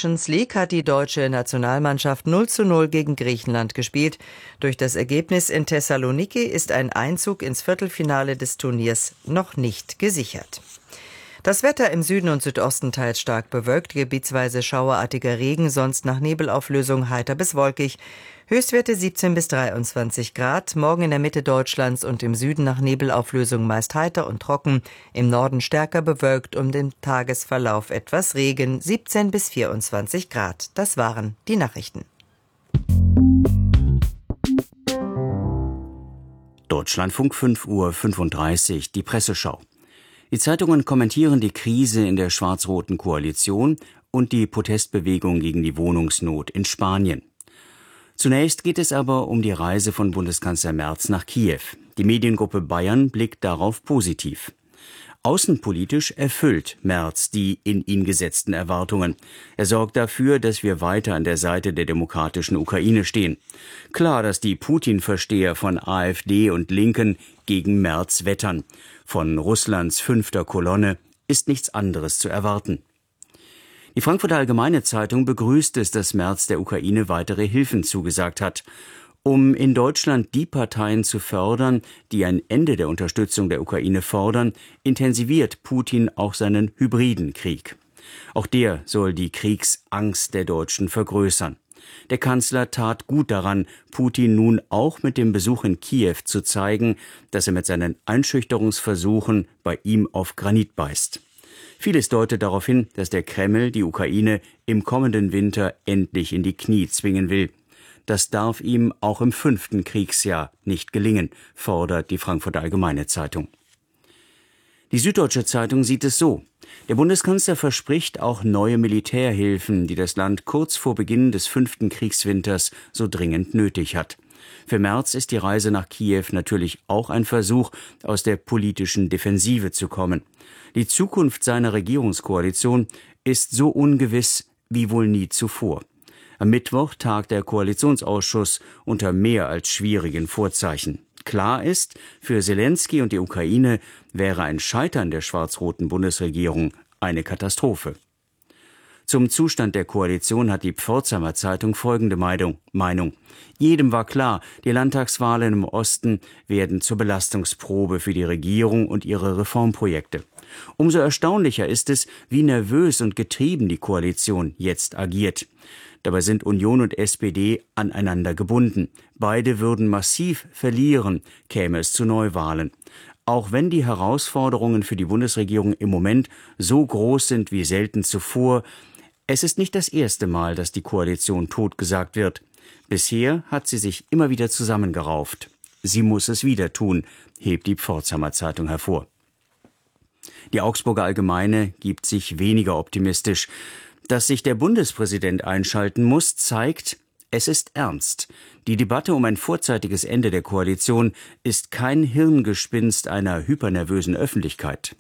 Nations League hat die deutsche Nationalmannschaft 0:0 gegen Griechenland gespielt. Durch das Ergebnis in Thessaloniki ist ein Einzug ins Viertelfinale des Turniers noch nicht gesichert. Das Wetter im Süden und Südosten teils stark bewölkt, gebietsweise schauerartiger Regen, sonst nach Nebelauflösung heiter bis wolkig. Höchstwerte 17 bis 23 Grad, morgen in der Mitte Deutschlands und im Süden nach Nebelauflösung meist heiter und trocken, im Norden stärker bewölkt und im Tagesverlauf etwas Regen, 17 bis 24 Grad. Das waren die Nachrichten. Deutschlandfunk 5:35 Uhr, die Presseschau. Die Zeitungen kommentieren die Krise in der schwarz-roten Koalition und die Protestbewegung gegen die Wohnungsnot in Spanien. Zunächst geht es aber um die Reise von Bundeskanzler Merz nach Kiew. Die Mediengruppe Bayern blickt darauf positiv. Außenpolitisch erfüllt Merz die in ihn gesetzten Erwartungen. Er sorgt dafür, dass wir weiter an der Seite der demokratischen Ukraine stehen. Klar, dass die Putin-Versteher von AfD und Linken gegen Merz wettern. Von Russlands 5. Kolonne ist nichts anderes zu erwarten. Die Frankfurter Allgemeine Zeitung begrüßt es, dass Merz der Ukraine weitere Hilfen zugesagt hat. Um in Deutschland die Parteien zu fördern, die ein Ende der Unterstützung der Ukraine fordern, intensiviert Putin auch seinen hybriden Krieg. Auch der soll die Kriegsangst der Deutschen vergrößern. Der Kanzler tat gut daran, Putin nun auch mit dem Besuch in Kiew zu zeigen, dass er mit seinen Einschüchterungsversuchen bei ihm auf Granit beißt. Vieles deutet darauf hin, dass der Kreml die Ukraine im kommenden Winter endlich in die Knie zwingen will. Das darf ihm auch im 5. Kriegsjahr nicht gelingen, fordert die Frankfurter Allgemeine Zeitung. Die Süddeutsche Zeitung sieht es so. Der Bundeskanzler verspricht auch neue Militärhilfen, die das Land kurz vor Beginn des 5. Kriegswinters so dringend nötig hat. Für Merz ist die Reise nach Kiew natürlich auch ein Versuch, aus der politischen Defensive zu kommen. Die Zukunft seiner Regierungskoalition ist so ungewiss wie wohl nie zuvor. Am Mittwoch tagt der Koalitionsausschuss unter mehr als schwierigen Vorzeichen. Klar ist, für Selenskyj und die Ukraine wäre ein Scheitern der schwarz-roten Bundesregierung eine Katastrophe. Zum Zustand der Koalition hat die Pforzheimer Zeitung folgende Meinung. Jedem war klar, die Landtagswahlen im Osten werden zur Belastungsprobe für die Regierung und ihre Reformprojekte. Umso erstaunlicher ist es, wie nervös und getrieben die Koalition jetzt agiert. Dabei sind Union und SPD aneinander gebunden. Beide würden massiv verlieren, käme es zu Neuwahlen. Auch wenn die Herausforderungen für die Bundesregierung im Moment so groß sind wie selten zuvor, es ist nicht das erste Mal, dass die Koalition totgesagt wird. Bisher hat sie sich immer wieder zusammengerauft. Sie muss es wieder tun, hebt die Pforzheimer Zeitung hervor. Die Augsburger Allgemeine gibt sich weniger optimistisch. Dass sich der Bundespräsident einschalten muss, zeigt, es ist ernst. Die Debatte um ein vorzeitiges Ende der Koalition ist kein Hirngespinst einer hypernervösen Öffentlichkeit.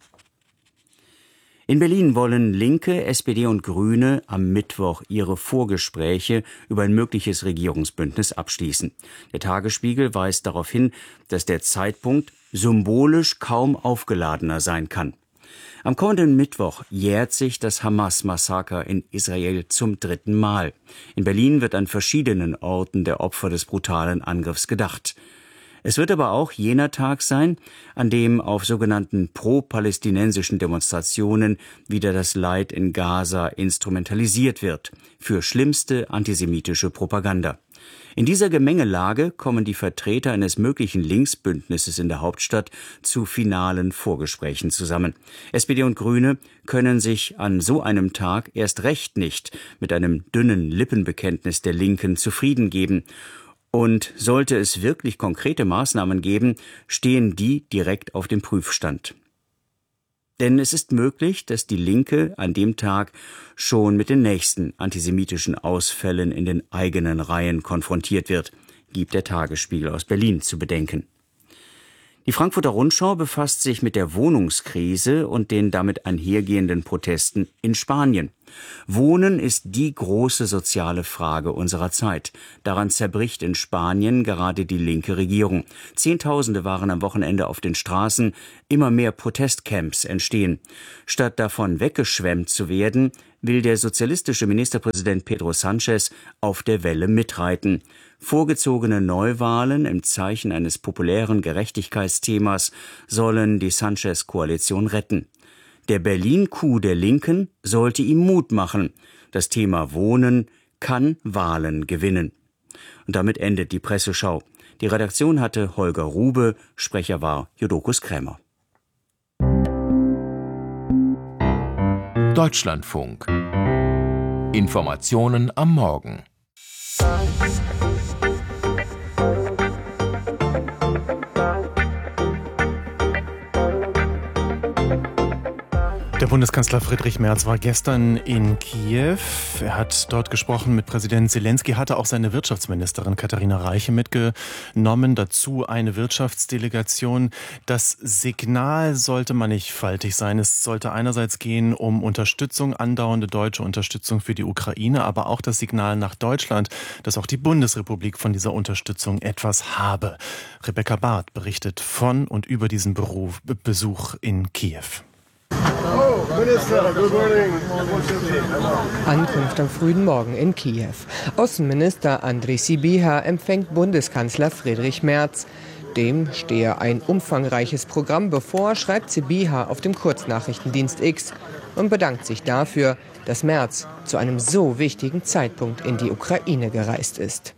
In Berlin wollen Linke, SPD und Grüne am Mittwoch ihre Vorgespräche über ein mögliches Regierungsbündnis abschließen. Der Tagesspiegel weist darauf hin, dass der Zeitpunkt symbolisch kaum aufgeladener sein kann. Am kommenden Mittwoch jährt sich das Hamas-Massaker in Israel zum 3. Mal. In Berlin wird an verschiedenen Orten der Opfer des brutalen Angriffs gedacht. Es wird aber auch jener Tag sein, an dem auf sogenannten pro-palästinensischen Demonstrationen wieder das Leid in Gaza instrumentalisiert wird für schlimmste antisemitische Propaganda. In dieser Gemengelage kommen die Vertreter eines möglichen Linksbündnisses in der Hauptstadt zu finalen Vorgesprächen zusammen. SPD und Grüne können sich an so einem Tag erst recht nicht mit einem dünnen Lippenbekenntnis der Linken zufrieden geben. Und sollte es wirklich konkrete Maßnahmen geben, stehen die direkt auf dem Prüfstand. Denn es ist möglich, dass die Linke an dem Tag schon mit den nächsten antisemitischen Ausfällen in den eigenen Reihen konfrontiert wird, gibt der Tagesspiegel aus Berlin zu bedenken. Die Frankfurter Rundschau befasst sich mit der Wohnungskrise und den damit einhergehenden Protesten in Spanien. Wohnen ist die große soziale Frage unserer Zeit. Daran zerbricht in Spanien gerade die linke Regierung. Zehntausende waren am Wochenende auf den Straßen, immer mehr Protestcamps entstehen. Statt davon weggeschwemmt zu werden, will der sozialistische Ministerpräsident Pedro Sánchez auf der Welle mitreiten. Vorgezogene Neuwahlen im Zeichen eines populären Gerechtigkeitsthemas sollen die Sánchez-Koalition retten. Der Berlin-Coup der Linken sollte ihm Mut machen. Das Thema Wohnen kann Wahlen gewinnen. Und damit endet die Presseschau. Die Redaktion hatte Holger Rube, Sprecher war Jodokus Krämer. Deutschlandfunk. Informationen am Morgen. Der Bundeskanzler Friedrich Merz war gestern in Kiew. Er hat dort gesprochen mit Präsident Zelensky, hatte auch seine Wirtschaftsministerin Katharina Reiche mitgenommen, dazu eine Wirtschaftsdelegation. Das Signal sollte mannigfaltig sein. Es sollte einerseits gehen um Unterstützung, andauernde deutsche Unterstützung für die Ukraine, aber auch das Signal nach Deutschland, dass auch die Bundesrepublik von dieser Unterstützung etwas habe. Rebecca Barth berichtet von und über diesen Besuch in Kiew. Ankunft am frühen Morgen in Kiew. Außenminister Andrej Sybiha empfängt Bundeskanzler Friedrich Merz. Dem stehe ein umfangreiches Programm bevor, schreibt Sybiha auf dem Kurznachrichtendienst X und bedankt sich dafür, dass Merz zu einem so wichtigen Zeitpunkt in die Ukraine gereist ist.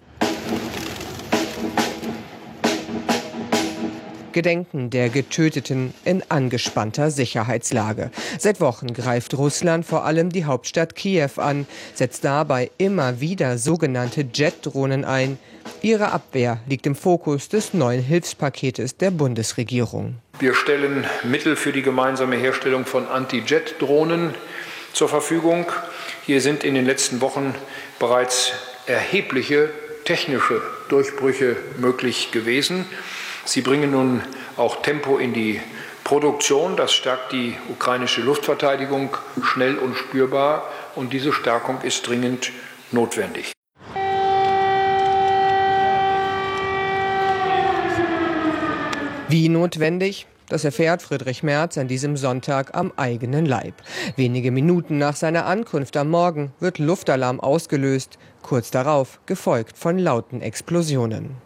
Gedenken der Getöteten in angespannter Sicherheitslage. Seit Wochen greift Russland vor allem die Hauptstadt Kiew an, setzt dabei immer wieder sogenannte Jet-Drohnen ein. Ihre Abwehr liegt im Fokus des neuen Hilfspaketes der Bundesregierung. Wir stellen Mittel für die gemeinsame Herstellung von Anti-Jet-Drohnen zur Verfügung. Hier sind in den letzten Wochen bereits erhebliche technische Durchbrüche möglich gewesen. Sie bringen nun auch Tempo in die Produktion. Das stärkt die ukrainische Luftverteidigung schnell und spürbar. Und diese Stärkung ist dringend notwendig. Wie notwendig? Das erfährt Friedrich Merz an diesem Sonntag am eigenen Leib. Wenige Minuten nach seiner Ankunft am Morgen wird Luftalarm ausgelöst. Kurz darauf gefolgt von lauten Explosionen.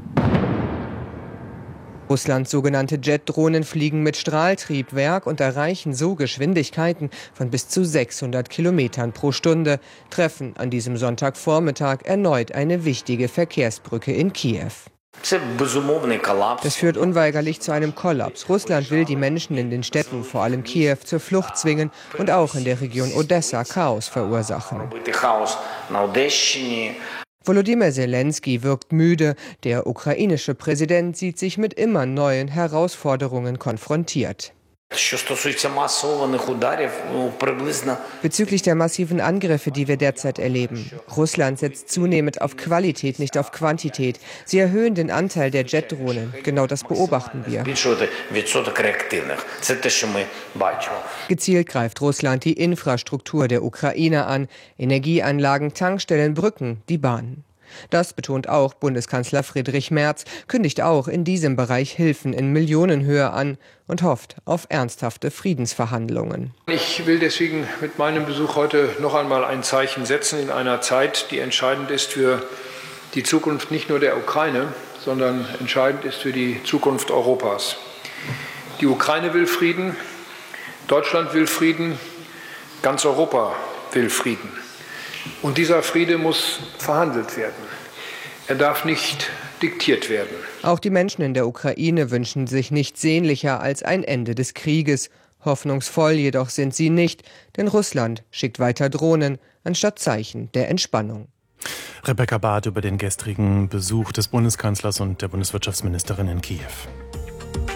Russlands sogenannte Jet-Drohnen fliegen mit Strahltriebwerk und erreichen so Geschwindigkeiten von bis zu 600 Kilometern pro Stunde, treffen an diesem Sonntagvormittag erneut eine wichtige Verkehrsbrücke in Kiew. Das führt unweigerlich zu einem Kollaps. Russland will die Menschen in den Städten, vor allem Kiew, zur Flucht zwingen und auch in der Region Odessa Chaos verursachen. Volodymyr Zelensky wirkt müde. Der ukrainische Präsident sieht sich mit immer neuen Herausforderungen konfrontiert. Bezüglich der massiven Angriffe, die wir derzeit erleben. Russland setzt zunehmend auf Qualität, nicht auf Quantität. Sie erhöhen den Anteil der Jet-Drohnen. Genau das beobachten wir. Gezielt greift Russland die Infrastruktur der Ukraine an. Energieanlagen, Tankstellen, Brücken, die Bahn. Das betont auch Bundeskanzler Friedrich Merz, kündigt auch in diesem Bereich Hilfen in Millionenhöhe an und hofft auf ernsthafte Friedensverhandlungen. Ich will deswegen mit meinem Besuch heute noch einmal ein Zeichen setzen in einer Zeit, die entscheidend ist für die Zukunft nicht nur der Ukraine, sondern entscheidend ist für die Zukunft Europas. Die Ukraine will Frieden, Deutschland will Frieden, ganz Europa will Frieden. Und dieser Friede muss verhandelt werden. Er darf nicht diktiert werden. Auch die Menschen in der Ukraine wünschen sich nichts sehnlicher als ein Ende des Krieges. Hoffnungsvoll jedoch sind sie nicht, denn Russland schickt weiter Drohnen anstatt Zeichen der Entspannung. Rebecca Barth über den gestrigen Besuch des Bundeskanzlers und der Bundeswirtschaftsministerin in Kiew.